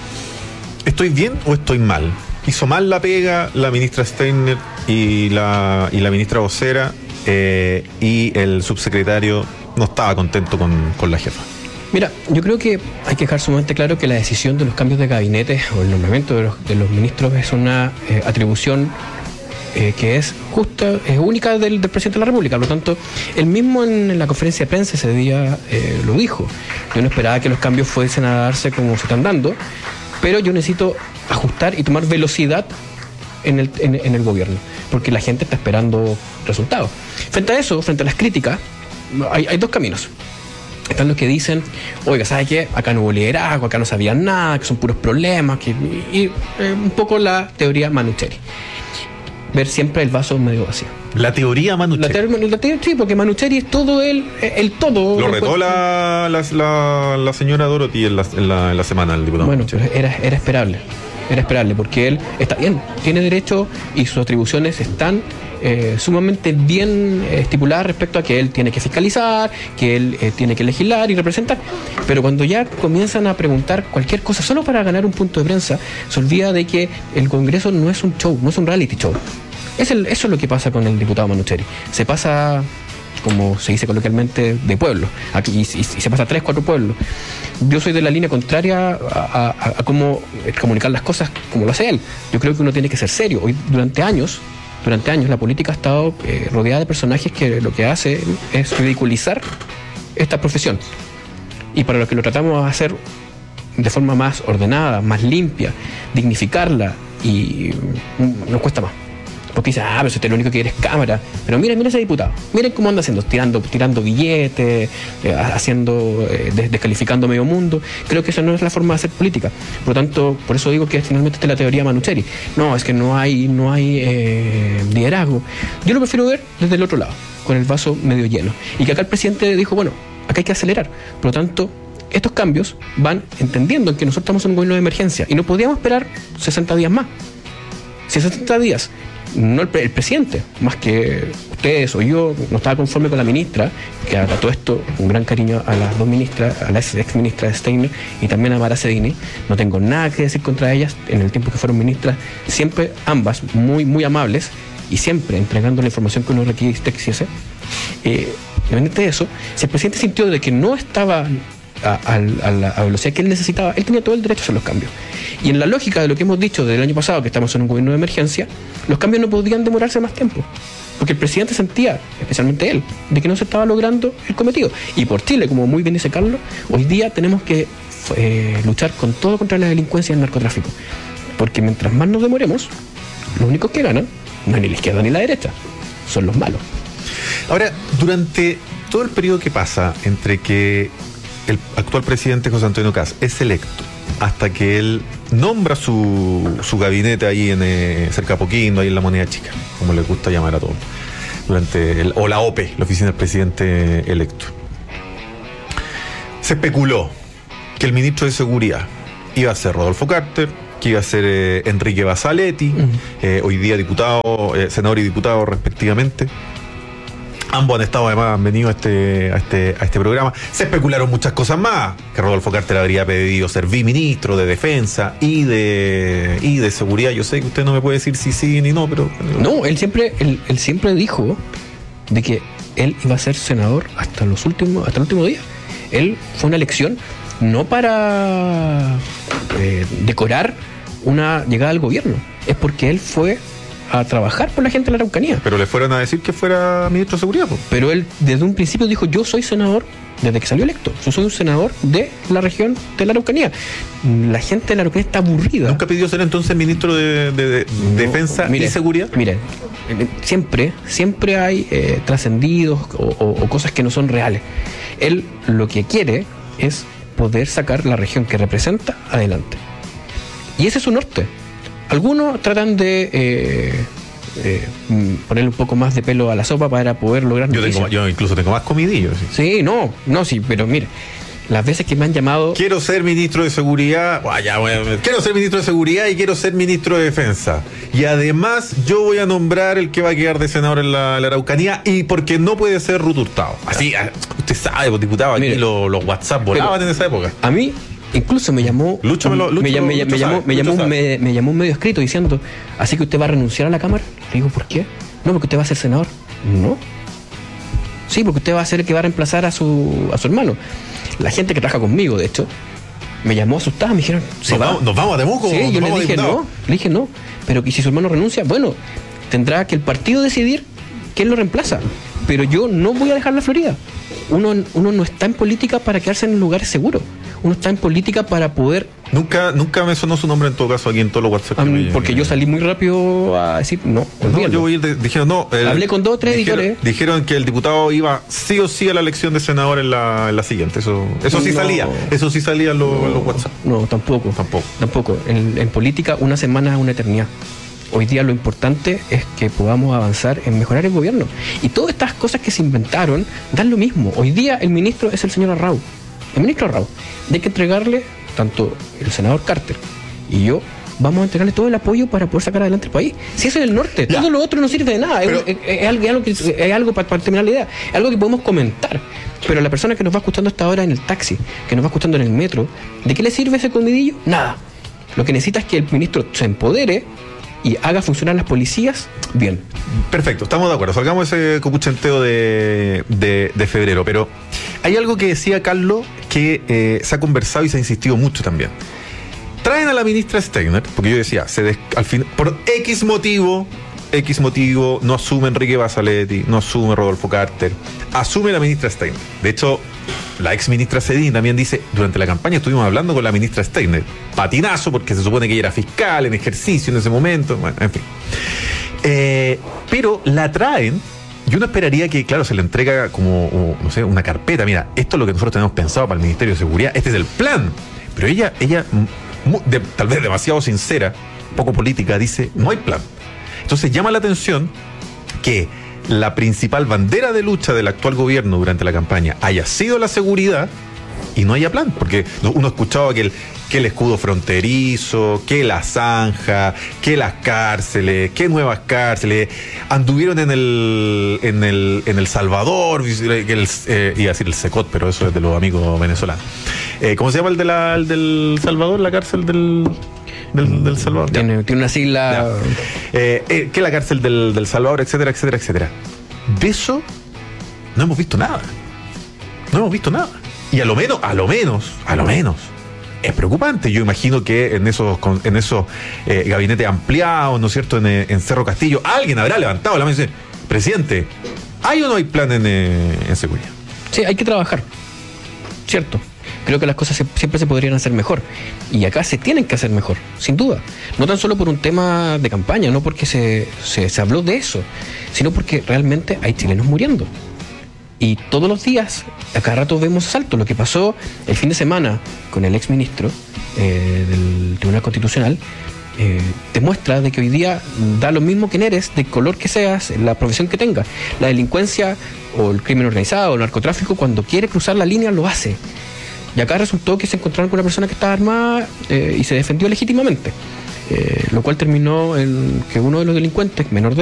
¿Estoy bien o estoy mal? Hizo mal la pega la ministra Steiner y la, y la ministra vocera, eh, y el subsecretario no estaba contento con, con la jefa. Mira, yo creo que hay que dejar sumamente claro que la decisión de los cambios de gabinete o el nombramiento de los, de los ministros es una eh, atribución eh, que es justa, es única del, del presidente de la República. Por lo tanto, él mismo en, en la conferencia de prensa ese día eh, lo dijo. Yo no esperaba que los cambios fuesen a darse como se están dando, pero yo necesito ajustar y tomar velocidad en el, en, en el gobierno, porque la gente está esperando resultados. Frente a eso, frente a las críticas, hay, hay dos caminos. Están los que dicen, oiga, ¿sabe qué? Acá no hubo liderazgo, acá no sabían nada, que son puros problemas, que, y, y eh, un poco la teoría Manucheri. Ver siempre el vaso medio vacío. La teoría Manucheri. La teoría, la teoría, sí, porque Manucheri es todo el, el todo. Lo retó la, la, la, la señora Dorothy en la, en la, en la semana, el diputado. Bueno, pero era, era esperable. Era esperable, porque él está bien, tiene derecho y sus atribuciones están eh, sumamente bien eh, estipuladas respecto a que él tiene que fiscalizar, que él eh, tiene que legislar y representar. Pero cuando ya comienzan a preguntar cualquier cosa solo para ganar un punto de prensa, se olvida de que el Congreso no es un show, no es un reality show. Es el, eso es lo que pasa con el diputado Manucheri. Se pasa, como se dice coloquialmente, de pueblo. Aquí, y, y, y se pasa a tres, cuatro pueblos. Yo soy de la línea contraria a, a, a cómo comunicar las cosas como lo hace él. Yo creo que uno tiene que ser serio. Hoy, durante años, durante años, la política ha estado eh, rodeada de personajes que lo que hace es ridiculizar esta profesión. Y para los que lo tratamos de hacer de forma más ordenada, más limpia, dignificarla, y mm, nos cuesta más. Porque dice, ah, pero si usted lo único que quiere es cámara. Pero miren, miren ese diputado. Miren cómo anda haciendo, tirando, tirando billetes, eh, haciendo, eh, des- descalificando medio mundo. Creo que eso no es la forma de hacer política. Por lo tanto, por eso digo que finalmente está la teoría Manucheri. No, es que no hay, no hay eh, liderazgo. Yo lo prefiero ver desde el otro lado, con el vaso medio lleno. Y que acá el presidente dijo, bueno, acá hay que acelerar. Por lo tanto, estos cambios van entendiendo que nosotros estamos en un gobierno de emergencia y no podíamos esperar sesenta días más. Si sesenta días no el, el presidente, más que ustedes o yo, no estaba conforme con la ministra, que a todo esto, un gran cariño a las dos ministras, a la ex ministra de Steiner y también a Mara Cedini, no tengo nada que decir contra ellas, en el tiempo que fueron ministras, siempre ambas muy, muy amables y siempre entregando la información que uno requisiese. Eh, independiente de eso, si el presidente sintió de que no estaba a, a, a la a velocidad que él necesitaba, él tenía todo el derecho a hacer los cambios. Y en la lógica de lo que hemos dicho del año pasado, que estamos en un gobierno de emergencia, los cambios no podían demorarse más tiempo. Porque el presidente sentía, especialmente él, de que no se estaba logrando el cometido. Y por Chile, como muy bien dice Carlos, hoy día tenemos que eh, luchar con todo contra la delincuencia y el narcotráfico. Porque mientras más nos demoremos, los únicos que ganan no es ni la izquierda ni la derecha, son los malos. Ahora, durante todo el periodo que pasa entre que el actual presidente José Antonio Kast es electo hasta que él nombra su, su gabinete ahí en eh, cerca de Apoquindo, ahí en la Moneda Chica, como les gusta llamar a todos, durante el, o la O P E, la oficina del presidente electo, se especuló que el ministro de Seguridad iba a ser Rodolfo Carter, que iba a ser eh, Enrique Basaletti, uh-huh. eh, hoy día diputado, eh, senador y diputado respectivamente. Ambos han estado, además, han venido a este, a este, a este programa. Se especularon muchas cosas más, que Rodolfo Carter habría pedido ser viceministro de Defensa y de y de Seguridad. Yo sé que usted no me puede decir si sí ni no, pero... No, él siempre, él, él siempre dijo de que él iba a ser senador hasta los últimos, hasta el último día. Él fue una elección no para eh, decorar una llegada al gobierno, es porque él fue a trabajar por la gente de la Araucanía. Pero le fueron a decir que fuera ministro de Seguridad, pues. Pero él desde un principio dijo: yo soy senador desde que salió electo. Yo soy un senador de la región de la Araucanía. La gente de la Araucanía está aburrida. ¿Nunca pidió ser entonces ministro de, de, de no, Defensa mire, y Seguridad? Mire, siempre, siempre hay eh, trascendidos o, o, o cosas que no son reales. Él lo que quiere es poder sacar la región que representa adelante. Y ese es su norte. Algunos tratan de eh, eh, ponerle un poco más de pelo a la sopa para poder lograr yo, tengo, yo incluso tengo más comidillos. Sí. sí, no, no, sí, pero mire, las veces que me han llamado... Quiero ser ministro de Seguridad, vaya, bueno, quiero ser ministro de Seguridad y quiero ser ministro de Defensa. Y además yo voy a nombrar el que va a quedar de senador en la, la Araucanía, y porque no puede ser Ruth Hurtado. Así, usted sabe, pues, diputado, aquí mire, los, los WhatsApp volaban en esa época. A mí... Incluso me llamó, Lucho me, lo, Lucho, me, me, me, llamó, me, llamó, me, me llamó un medio escrito diciendo: ¿así que usted va a renunciar a la Cámara? Le digo: ¿por qué? No, porque usted va a ser senador. No. Sí, porque usted va a ser el que va a reemplazar a su, a su hermano. La gente que trabaja conmigo, de hecho, me llamó asustada, me dijeron: ¿se nos va? Vamos, ¿Nos vamos a Temuco? Sí, yo le dije no, le dije no. Pero ¿y si su hermano renuncia? Bueno, tendrá que el partido decidir quién lo reemplaza. Pero yo no voy a dejar la Florida. Uno, uno no está en política para quedarse en lugares seguros. Uno está en política para poder... Nunca nunca me sonó su nombre en todo caso aquí en todos los WhatsApp. Um, me, porque me... yo salí muy rápido a decir no. No, yo voy a ir de, dijeron no. El, Hablé con dos o tres dijeron, editores. Dijeron que el diputado iba sí o sí a la elección de senador en la, en la siguiente. Eso eso sí no, salía. Eso sí salía en los, no, los WhatsApp. No, tampoco. Tampoco. Tampoco. En, en política una semana es una eternidad. Hoy día lo importante es que podamos avanzar en mejorar el gobierno. Y todas estas cosas que se inventaron dan lo mismo. Hoy día el ministro es el señor Arrau. El ministro Arrau. Hay que entregarle, tanto el senador Carter y yo, vamos a entregarle todo el apoyo para poder sacar adelante el país. Si eso es el norte, ya. Todo lo otro no sirve de nada. Pero, es, es, es, algo, es algo, que, es algo para, para terminar la idea. Es algo que podemos comentar. Pero la persona que nos va escuchando hasta ahora en el taxi, que nos va escuchando en el metro, ¿de qué le sirve ese comidillo? Nada. Lo que necesita es que el ministro se empodere y haga funcionar las policías bien. Perfecto, estamos de acuerdo. Salgamos ese copuchenteo de, de, de febrero. Pero hay algo que decía Carlos que eh, se ha conversado y se ha insistido mucho también. Traen a la ministra Steiner, porque yo decía, se des, al fin, por X motivo, X motivo, no asume Enrique Basaletti, no asume Rodolfo Carter, asume la ministra Steiner. De hecho, la ex ministra Sedín también dice: durante la campaña estuvimos hablando con la ministra Steiner. Patinazo, porque se supone que ella era fiscal en ejercicio en ese momento. Bueno, en fin. Eh, pero la traen, y uno esperaría que, claro, se le entrega como, no sé, una carpeta. Mira, esto es lo que nosotros tenemos pensado para el Ministerio de Seguridad. Este es el plan. Pero ella, ella de, tal vez demasiado sincera, poco política, dice: no hay plan. Entonces llama la atención que la principal bandera de lucha del actual gobierno durante la campaña haya sido la seguridad y no haya plan, porque uno escuchaba que el, que el escudo fronterizo, que la zanja, que las cárceles, que nuevas cárceles, anduvieron en el en el, en el Salvador, que el, eh, iba a decir el Secot, pero eso es de los amigos venezolanos. Eh, ¿Cómo se llama el de la, el del Salvador, la cárcel del... Del, del Salvador? Tiene, tiene una sigla. Eh, eh, que la cárcel del, del Salvador, etcétera, etcétera, etcétera. De eso no hemos visto nada. No hemos visto nada. Y a lo menos, a lo menos, a lo menos, es preocupante. Yo imagino que en esos, en esos eh, gabinetes ampliados, ¿no es cierto?, en, en Cerro Castillo, alguien habrá levantado la mano y dice: presidente, ¿hay o no hay plan en, eh, en seguridad? Sí, hay que trabajar, cierto. Creo que las cosas se, siempre se podrían hacer mejor. Y acá se tienen que hacer mejor, sin duda. No tan solo por un tema de campaña, no porque se, se, se habló de eso, sino porque realmente hay chilenos muriendo. Y todos los días, a cada rato vemos asaltos. Lo que pasó el fin de semana con el exministro eh, del Tribunal Constitucional eh, demuestra de que hoy día da lo mismo que eres, de color que seas, la profesión que tengas. La delincuencia o el crimen organizado o el narcotráfico, cuando quiere cruzar la línea, lo hace. Y acá resultó que se encontraron con una persona que estaba armada eh, y se defendió legítimamente, eh, lo cual terminó en que uno de los delincuentes, menor de